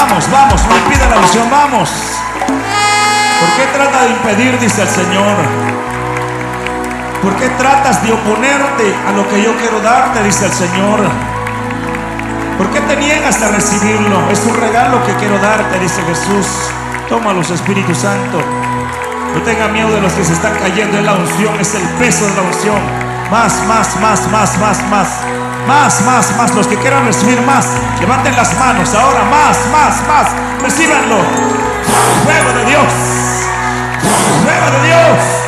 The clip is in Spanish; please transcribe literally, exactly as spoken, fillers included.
vamos, vamos, no impida la unción, vamos. ¿Por qué trata de impedir? Dice el Señor. ¿Por qué tratas de oponerte a lo que yo quiero darte? Dice el Señor. ¿Por qué te niegas a recibirlo? Es un regalo que quiero darte, dice Jesús. Tómalos, Espíritu Santo. No tenga miedo de los que se están cayendo en la unción. Es el peso de la unción. Más, más, más, más, más, más. Más, más, más. Los que quieran recibir más, levanten las manos. Ahora más, más, más. Recíbanlo. Fuego de Dios. Fuego de Dios.